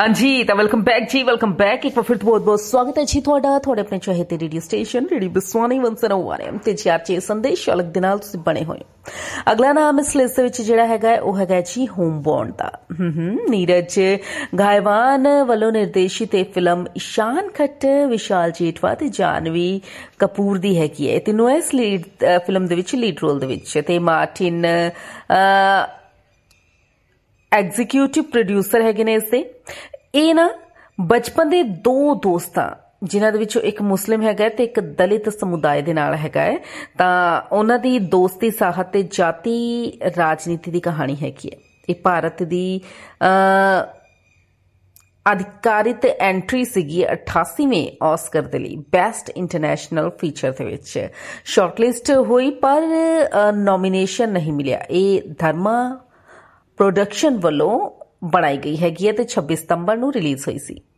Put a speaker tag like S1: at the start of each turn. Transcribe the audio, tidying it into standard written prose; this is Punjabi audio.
S1: हाँ जी तो वेलकम बैक जी वेलकम बैक एक बार फिर बहुत बहुत स्वागत है जी ਤੁਹਾਡਾ ਤੁਹਾਡੇ ਆਪਣੇ ਚਾਹੇ ਤੇ ਰੇਡੀਓ ਸਟੇਸ਼ਨ ਰੇਡੀਓ ਬਸਵਾਨੀ 101 ਤੇ ਚਾਰਚੇ ਸੰਦੇਸ਼ ਅਲੱਗ ਦੇ ਨਾਲ ਤੁਸੀਂ ਬਣੇ ਹੋਏ ਅਗਲਾ ਨਾਮ ਇਸ ਲਿਸਟ ਦੇ ਵਿੱਚ ਜਿਹੜਾ ਹੈਗਾ ਉਹ ਹੈਗਾ ਜੀ ਹੋਮ ਬੌਂਡ ਦਾ ਨੀਰਜ ਗਾਇਵਾਨ ਵੱਲੋਂ ਨਿਰਦੇਸ਼ਿਤ ਇਹ ਫਿਲਮ ਇਸ਼ਾਨ ਖੱਟਰ ਵਿਸ਼ਾਲ ਜੇਠਵਾ ਤੇ ਜਾਨਵੀ ਕਪੂਰ ਦੀ ਹੈਗੀ ਹੈ ਤਿੰਨੋਂ ਇਸ ਲੀਡ ਫਿਲਮ ਦੇ ਵਿੱਚ ਲੀਡ ਰੋਲ ਦੇ ਵਿੱਚ ਤੇ ਮਾਰਟਿਨ ਐਗਜ਼ੀਕਿਊਟਿਵ ਪ੍ਰੋਡਿਊਸਰ ਹੈਗੇ ਨੇ ਇਸ ਦੇ ਇਹ ਨਾ ਬਚਪਨ ਦੇ ਦੋ ਦੋਸਤਾਂ ਜਿਨ੍ਹਾਂ ਦੇ ਵਿੱਚੋਂ ਇੱਕ ਮੁਸਲਿਮ ਹੈਗਾ ਤੇ ਇੱਕ ਦਲਿਤ ਸਮੁਦਾਇ ਦੇ ਨਾਲ ਹੈਗਾ ਹੈ ਤਾਂ ਉਹਨਾਂ ਦੀ ਦੋਸਤੀ ਸਾਹਤ ਤੇ ਜਾਤੀ ਰਾਜਨੀਤੀ ਦੀ ਕਹਾਣੀ ਹੈਗੀ ਹੈ ਇਹ ਭਾਰਤ ਦੀ ਅਧਿਕਾਰਿਤ ਐਂਟਰੀ ਸੀਗੀ 88ਵੇਂ ਆਸਕਰ ਦੇ ਲਈ ਬੈਸਟ ਇੰਟਰਨੈਸ਼ਨਲ ਫੀਚਰ ਦੇ ਵਿੱਚ ਸ਼ਾਰਟਲਿਸਟ ਹੋਈ ਪਰ ਨੋਮੀਨੇਸ਼ਨ ਨਹੀਂ ਮਿਲਿਆ ਇਹ ਧਰਮਾ प्रोडक्शन वालों बनाई गई हैगी है ते 26 सितंबर नूं रिलीज हुई सी।